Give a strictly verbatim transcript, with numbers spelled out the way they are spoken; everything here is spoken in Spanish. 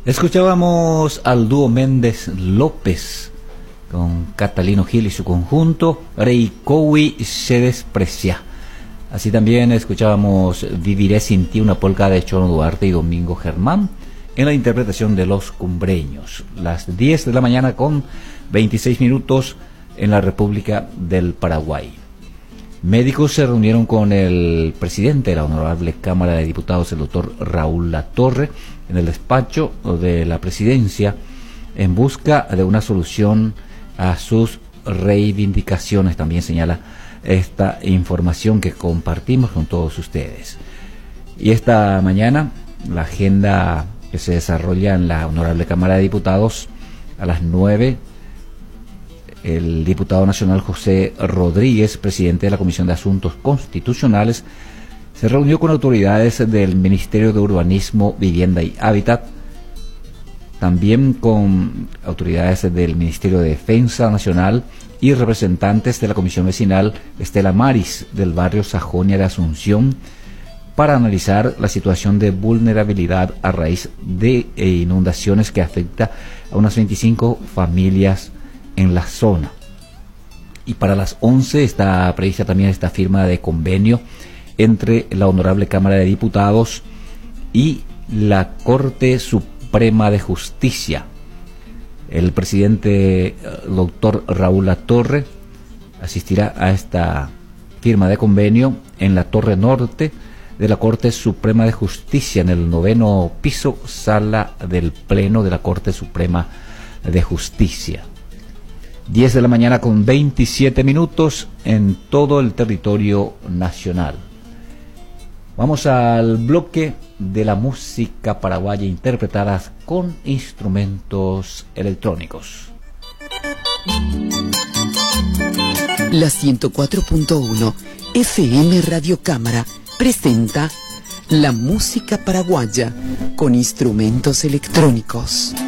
Escuchábamos al dúo Méndez López con Catalino Gil y su conjunto Reikowi se desprecia. Así también escuchábamos Viviré sin ti, una polca de Chono Duarte y Domingo Germán en la interpretación de Los Cumbreños. Las diez de la mañana con veintiséis minutos en la República del Paraguay. Médicos se reunieron con el presidente de la Honorable Cámara de Diputados, el doctor Raúl Latorre, en el despacho de la presidencia en busca de una solución a sus reivindicaciones. También señala esta información que compartimos con todos ustedes. Y esta mañana la agenda que se desarrolla en la Honorable Cámara de Diputados a las nueve, el diputado nacional José Rodríguez, presidente de la Comisión de Asuntos Constitucionales, se reunió con autoridades del Ministerio de Urbanismo, Vivienda y Hábitat, también con autoridades del Ministerio de Defensa Nacional y representantes de la Comisión Vecinal Estela Maris del barrio Sajonia de Asunción, para analizar la situación de vulnerabilidad a raíz de inundaciones que afecta a unas veinticinco familias en la zona. Y para las once está prevista también esta firma de convenio entre la Honorable Cámara de Diputados y la Corte Suprema de Justicia. El presidente doctor Raúl Latorre asistirá a esta firma de convenio en la Torre Norte de la Corte Suprema de Justicia, en el noveno piso, sala del Pleno de la Corte Suprema de Justicia. diez de la mañana con veintisiete minutos en todo el territorio nacional. Vamos al bloque de la música paraguaya interpretadas con instrumentos electrónicos. La ciento cuatro punto uno F M Radio Cámara presenta la música paraguaya con instrumentos electrónicos.